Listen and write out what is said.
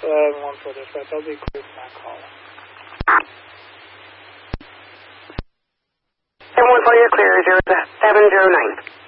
1 for dispatch. I'll be clear for my call. 714, you're clear, 0709.